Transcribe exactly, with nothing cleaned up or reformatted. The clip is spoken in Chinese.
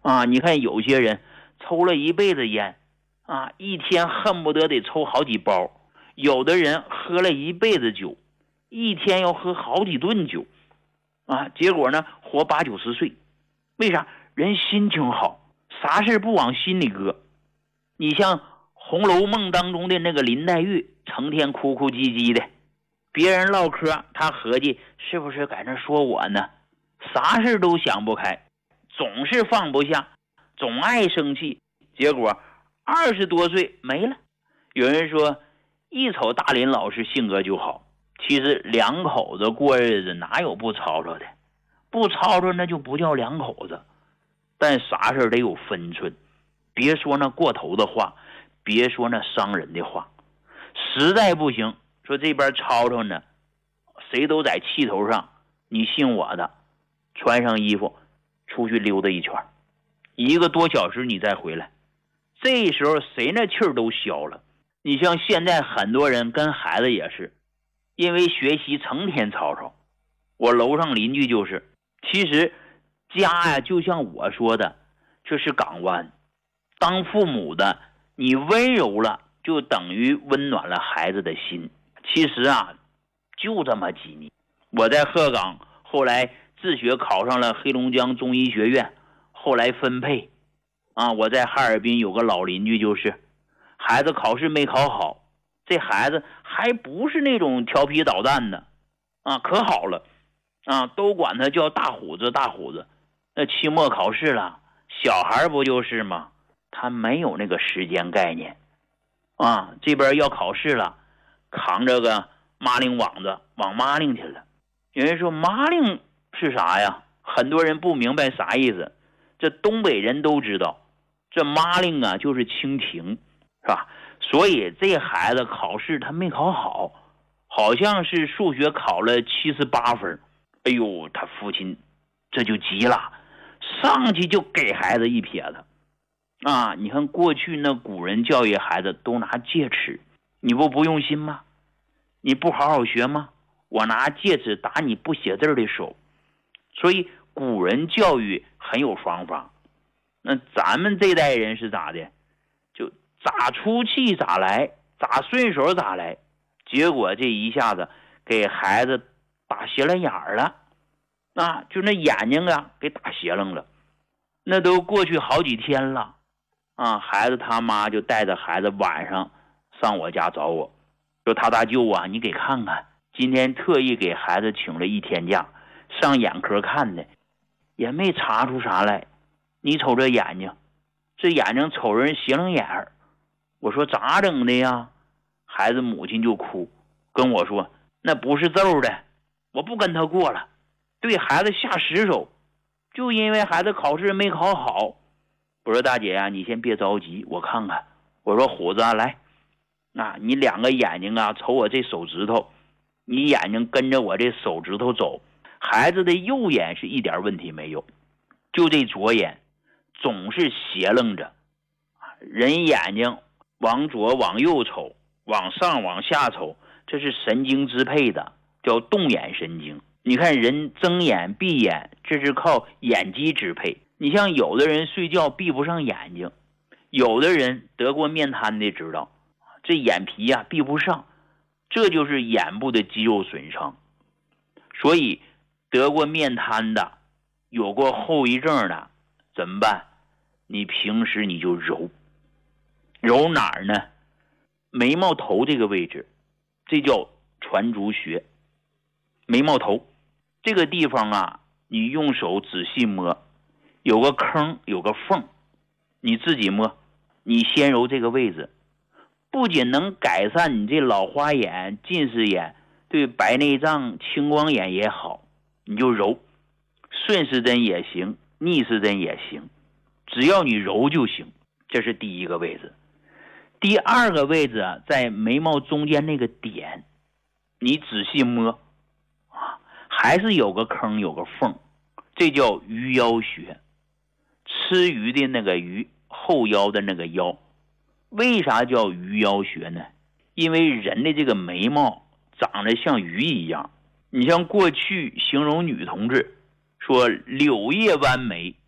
啊，你看有些人抽了一辈子烟啊，一天恨不得得抽好几包，有的人喝了一辈子酒，一天要喝好几顿酒啊，结果呢活八九十岁。为啥？人心情好，啥事不往心里搁。你像《红楼梦》当中的那个林黛玉，成天哭哭唧唧的，别人唠嗑，他合计是不是在那说我呢？啥事都想不开，总是放不下，总爱生气，结果二十多岁没了。有人说一瞅大林老师性格就好，其实两口子过日子哪有不吵吵的？不吵吵那就不叫两口子。但啥事得有分寸，别说那过头的话，别说那伤人的话。实在不行，说这边吵吵呢，谁都在气头上，你信我的，穿上衣服出去溜达一圈，一个多小时你再回来，这时候谁那气儿都消了。你像现在很多人跟孩子也是，因为学习成天吵吵。我楼上邻居就是，其实家呀，就像我说的，这是港湾。当父母的，你温柔了，就等于温暖了孩子的心。其实啊，就这么几年。我在鹤岗，后来自学考上了黑龙江中医学院，后来分配。啊，我在哈尔滨有个老邻居，就是孩子考试没考好，这孩子还不是那种调皮捣蛋的，啊，可好了，啊，都管他叫大虎子，大虎子。那期末考试了，小孩不就是吗？他没有那个时间概念啊。这边要考试了，扛着个麻令网子往麻令去了。有人说麻令是啥呀？很多人不明白啥意思。这东北人都知道，这麻令啊就是蜻蜓，是吧？所以这孩子考试他没考好，好像是数学考了七十八分。哎呦，他父亲这就急了，上去就给孩子一撇子啊！你看过去那古人教育孩子都拿戒尺，你不不用心吗？你不好好学吗？我拿戒尺打你不写字的手。所以古人教育很有方法。那咱们这代人是咋的？就咋出气咋来，咋顺手咋来，结果这一下子给孩子打斜了眼儿了。啊，就那眼睛啊给打斜楞了。那都过去好几天了啊，孩子他妈就带着孩子晚上上我家找我，说他大舅啊，你给看看，今天特意给孩子请了一天假，上眼科看的，也没查出啥来。你瞅这眼睛，这眼睛瞅人斜楞眼儿。我说咋整的呀？孩子母亲就哭，跟我说那不是揍的，我不跟他过了，对孩子下死手，就因为孩子考试没考好。我说大姐呀、啊，你先别着急，我看看。我说虎子啊，来，啊，你两个眼睛啊，瞅我这手指头，你眼睛跟着我这手指头走。孩子的右眼是一点问题没有，就这左眼总是斜楞着。人眼睛往左往右瞅，往上往下瞅，这是神经支配的，叫动眼神经。你看人睁眼闭眼，这是靠眼肌支配。你像有的人睡觉闭不上眼睛，有的人得过面瘫的知道，这眼皮啊闭不上，这就是眼部的肌肉损伤。所以得过面瘫的，有过后遗症的怎么办？你平时你就揉揉哪儿呢？眉毛头这个位置，这叫传足穴。眉毛头这个地方啊，你用手仔细摸，有个坑有个缝，你自己摸。你先揉这个位置，不仅能改善你这老花眼、近视眼，对白内障、青光眼也好。你就揉，顺时针也行，逆时针也行，只要你揉就行。这是第一个位置。第二个位置啊，在眉毛中间那个点，你仔细摸啊，还是有个坑有个缝，这叫鱼腰穴。吃鱼的那个鱼，后腰的那个腰。为啥叫鱼腰穴呢？因为人的这个眉毛长得像鱼一样。你像过去形容女同志说柳叶弯眉，